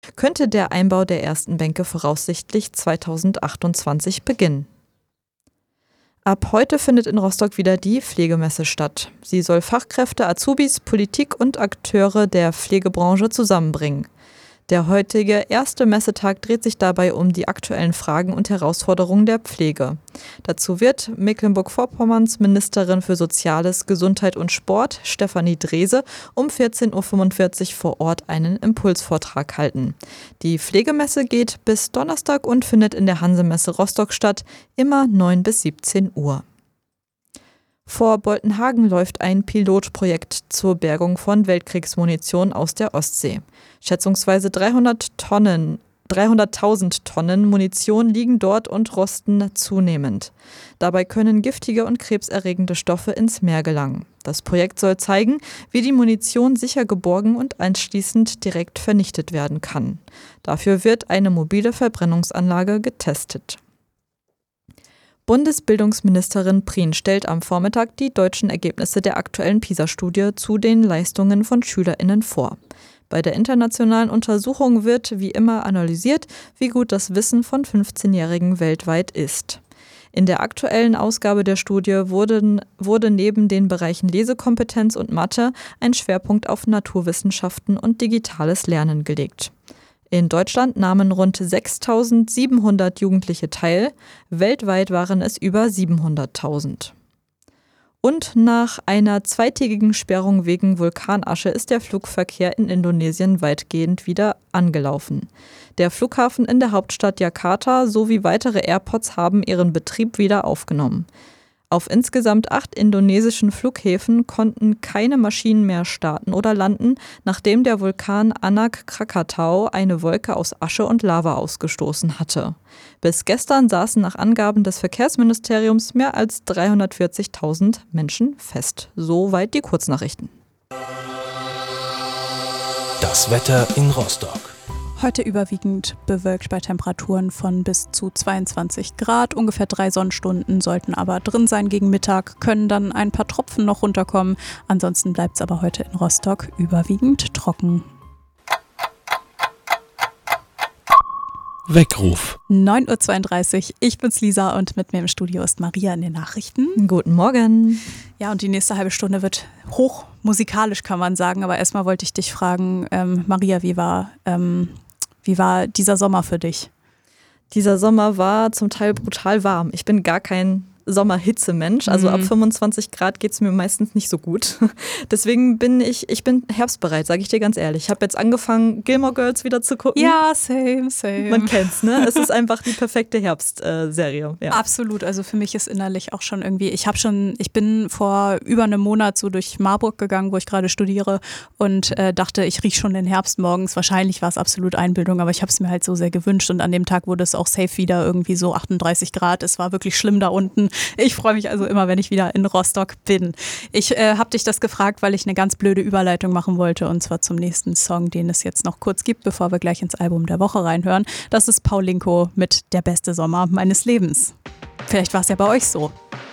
könnte der Einbau der ersten Bänke voraussichtlich 2028 beginnen. Ab heute findet in Rostock wieder die Pflegemesse statt. Sie soll Fachkräfte, Azubis, Politik und Akteure der Pflegebranche zusammenbringen. Der heutige erste Messetag dreht sich dabei um die aktuellen Fragen und Herausforderungen der Pflege. Dazu wird Mecklenburg-Vorpommerns Ministerin für Soziales, Gesundheit und Sport, Stefanie Drese, um 14.45 Uhr vor Ort einen Impulsvortrag halten. Die Pflegemesse geht bis Donnerstag und findet in der Hansemesse Rostock statt, immer 9 bis 17 Uhr. Vor Boltenhagen läuft ein Pilotprojekt zur Bergung von Weltkriegsmunition aus der Ostsee. Schätzungsweise 300.000 Tonnen Munition liegen dort und rosten zunehmend. Dabei können giftige und krebserregende Stoffe ins Meer gelangen. Das Projekt soll zeigen, wie die Munition sicher geborgen und anschließend direkt vernichtet werden kann. Dafür wird eine mobile Verbrennungsanlage getestet. Bundesbildungsministerin Prien stellt am Vormittag die deutschen Ergebnisse der aktuellen PISA-Studie zu den Leistungen von SchülerInnen vor. Bei der internationalen Untersuchung wird wie immer analysiert, wie gut das Wissen von 15-Jährigen weltweit ist. In der aktuellen Ausgabe der Studie wurde neben den Bereichen Lesekompetenz und Mathe ein Schwerpunkt auf Naturwissenschaften und digitales Lernen gelegt. In Deutschland nahmen rund 6.700 Jugendliche teil, weltweit waren es über 700.000. Und nach einer zweitägigen Sperrung wegen Vulkanasche ist der Flugverkehr in Indonesien weitgehend wieder angelaufen. Der Flughafen in der Hauptstadt Jakarta sowie weitere Airports haben ihren Betrieb wieder aufgenommen. Auf insgesamt 8 indonesischen Flughäfen konnten keine Maschinen mehr starten oder landen, nachdem der Vulkan Anak Krakatau eine Wolke aus Asche und Lava ausgestoßen hatte. Bis gestern saßen nach Angaben des Verkehrsministeriums mehr als 340.000 Menschen fest. Soweit die Kurznachrichten. Das Wetter in Rostock. Heute überwiegend bewölkt bei Temperaturen von bis zu 22 Grad. Ungefähr 3 Sonnenstunden sollten aber drin sein gegen Mittag, können dann ein paar Tropfen noch runterkommen. Ansonsten bleibt es aber heute in Rostock überwiegend trocken. Weckruf. 9.32 Uhr, ich bin's Lisa und mit mir im Studio ist Maria in den Nachrichten. Guten Morgen. Ja, und die nächste halbe Stunde wird hoch musikalisch, kann man sagen. Aber erstmal wollte ich dich fragen, Maria, wie war dieser Sommer für dich? Dieser Sommer war zum Teil brutal warm. Ich bin gar kein Sommerhitzemensch. Also ab 25 Grad geht es mir meistens nicht so gut. Deswegen bin ich herbstbereit, sage ich dir ganz ehrlich. Ich habe jetzt angefangen, Gilmore Girls wieder zu gucken. Ja, same. Man kennt's, ne? Es ist einfach die perfekte Herbstserie. Ja. Absolut. Also für mich ist innerlich auch schon irgendwie, ich bin vor über einem Monat so durch Marburg gegangen, wo ich gerade studiere und dachte, ich rieche schon den Herbst morgens. Wahrscheinlich war es absolut Einbildung, aber ich habe es mir halt so sehr gewünscht und an dem Tag wurde es auch safe wieder irgendwie so 38 Grad. Es war wirklich schlimm da unten. Ich freue mich also immer, wenn ich wieder in Rostock bin. Ich habe dich das gefragt, weil ich eine ganz blöde Überleitung machen wollte und zwar zum nächsten Song, den es jetzt noch kurz gibt, bevor wir gleich ins Album der Woche reinhören. Das ist Paulinko mit Der beste Sommer meines Lebens. Vielleicht war es ja bei euch so.